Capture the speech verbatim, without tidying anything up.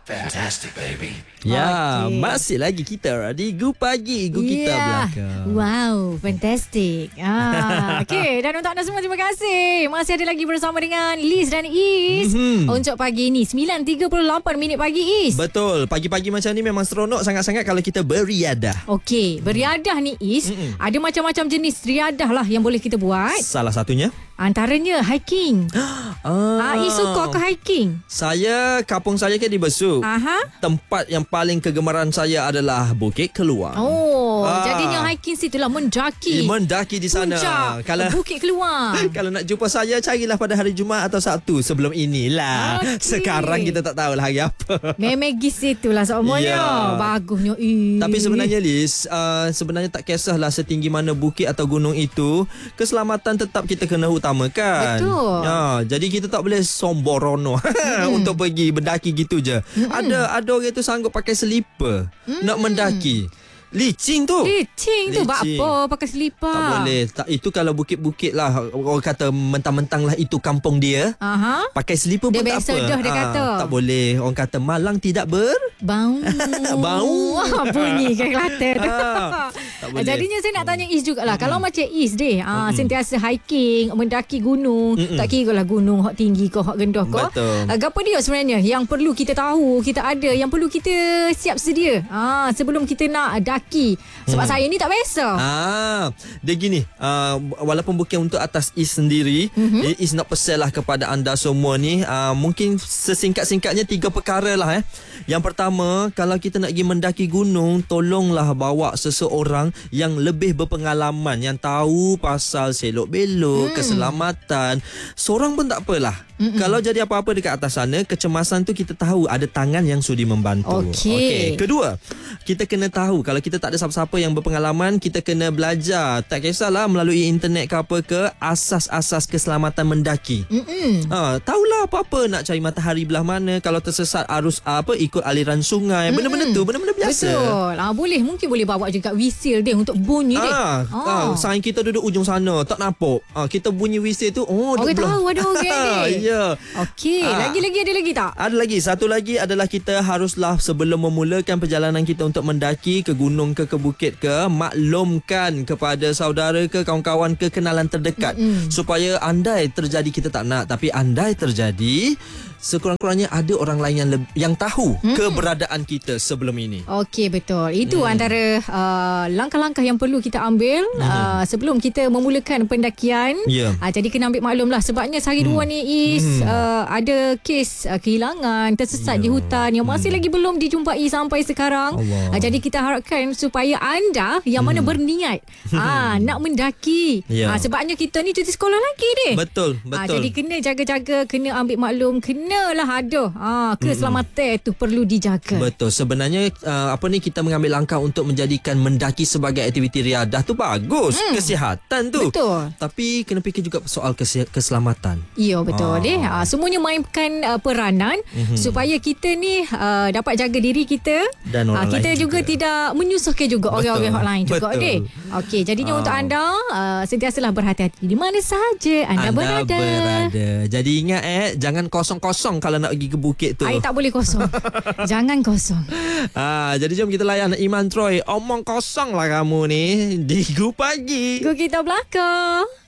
Fantastic, baby. Ya, Okay. masih lagi kita di Gu Pagi, Gu kita Ya. belakang. Wow, fantastic. Ah, okay, dan untuk anda semua terima kasih. Masih ada lagi bersama dengan Liz dan Is Mhm. untuk pagi ni sembilan tiga puluh lapan minit pagi Is. Betul, pagi-pagi macam ni memang seronok sangat-sangat kalau kita beriadah. Okey, beriadah ni Is, Mm-mm. ada macam-macam jenis riadah lah yang boleh kita buat. Salah satunya Antaranya hiking. Ah, Is suka ke hiking? Saya, kampung saya kan di Besuk. Aha. Tempat yang paling kegemaran saya adalah Bukit Keluang. Oh, Ah. jadinya hiking situ lah mendaki. Mendaki di sana. Puncak Kalau Bukit Keluang. Kalau nak jumpa saya, carilah pada hari Jumaat atau Sabtu sebelum inilah. Okey. Sekarang kita tak tahulah hari apa. Memang gis itulah semuanya. Ya. Bagusnya. Ih. Tapi sebenarnya Liz, uh, sebenarnya tak kisahlah setinggi mana bukit atau gunung itu, keselamatan tetap kita kena utamakan. Betul. Ha, jadi kita tak boleh somborono untuk pergi mendaki gitu je. Mm-mm. Ada ada orang tu sanggup pakai selipar nak mendaki. Licin tu. Licin tu. Buat Licin. apa pakai selipar? Tak boleh. Tak, itu kalau bukit-bukit lah. Orang kata mentang-mentang lah itu kampung dia. Aha. Pakai selipar Dia pun tak biasa apa. dah dia Ah, kata. tak boleh. Orang kata malang tidak ber... Bau. Bau. Wah, bunyi ke Kelantan. Ah, tak boleh. Jadinya saya nak tanya Is jugalah. Mm-mm. Kalau macam Is deh, ah, Mm-mm. sentiasa hiking, mendaki gunung. Mm-mm. Tak kira lah gunung hak tinggi ke hak rendah ke. Betul. Ah, apa dia sebenarnya yang perlu kita tahu, kita ada, yang perlu kita siap sedia ah, sebelum kita nak daki. Sebab Hmm. saya ni tak biasa. Ah, dia gini, uh, walaupun bukan untuk atas Is sendiri, mm-hmm. Is nak pesan lah kepada anda semua ni, uh, mungkin sesingkat-singkatnya tiga perkara lah eh. Yang pertama, kalau kita nak pergi mendaki gunung, tolonglah bawa seseorang yang lebih berpengalaman, yang tahu pasal selok-belok, Hmm. keselamatan. Seorang pun tak apalah. Mm-mm. Kalau jadi apa-apa dekat atas sana, kecemasan tu kita tahu ada tangan yang sudi membantu. Okey. Okey. Kedua, kita kena tahu kalau kita tak ada siapa-siapa yang berpengalaman, kita kena belajar. Tak kisahlah melalui internet ke apa ke, asas-asas keselamatan mendaki. Mm-mm. Ha, tahulah apa-apa nak cari matahari belah mana, kalau tersesat arus apa ikut aliran sungai. Benda-benda tu, benda-benda biasa. Betul. Ah, boleh mungkin boleh bawa juga whistle dia untuk bunyi dia. Ah, ah. Saing kita duduk ujung sana, tak nampak. Ah, kita bunyi whistle tu, oh, Orang duduk belah. tahu ada orang ni. Ya. Okey, Ah. lagi-lagi ada lagi tak? Ada lagi, satu lagi adalah kita haruslah sebelum memulakan perjalanan kita untuk mendaki ke gunung ke ke bukit ke, maklumkan kepada saudara ke, kawan-kawan ke, kenalan terdekat. Mm-mm. Supaya andai terjadi, kita tak nak, tapi andai terjadi, sekurang-kurangnya ada orang lain yang leb- yang tahu Mm. keberadaan kita sebelum ini. Okey, betul. Itu Hmm. antara uh, langkah-langkah yang perlu kita ambil Hmm. uh, sebelum kita memulakan pendakian. Ya. Uh, jadi kena ambil maklum lah. Sebabnya sehari Hmm. dua ni Is Hmm. uh, ada kes uh, kehilangan, tersesat Ya. di hutan yang masih Hmm. lagi belum dijumpai sampai sekarang. Allah. Uh, jadi kita harapkan supaya anda yang mana Hmm. berniat uh, nak mendaki. Ya. Uh, sebabnya kita ni cuti sekolah lagi deh. Betul, Ah, betul. jadi kena jaga-jaga, kena ambil maklum, kenalah ada. Ah, keselamatan itu perlu dijaga. Betul. Sebenarnya uh, apa ni, kita mengambil langkah untuk menjadikan mendaki sebagai aktiviti riadah tu bagus. Hmm. Kesihatan tu. Betul. Tapi kena fikir juga soal kesi- keselamatan. Ya, betul Ah. deh. Ah, semuanya mainkan uh, peranan Mhm. supaya kita ni uh, dapat jaga diri kita Dan orang Ah, kita lain juga, juga. tidak menyusahkan juga Betul. orang-orang yang lain juga Betul. deh. Okey, jadinya Ah. untuk anda uh, sentiasalah berhati-hati di mana sahaja anda, Anda berada. berada. Jadi ingat eh, jangan kosong-kosong kalau nak pergi ke bukit tu. Air tak boleh kosong. Jangan kosong. Ah, jadi jom kita layan Iman Troy. Omong kosong lah kamu ni di Gu Pagi. Go kita belakang.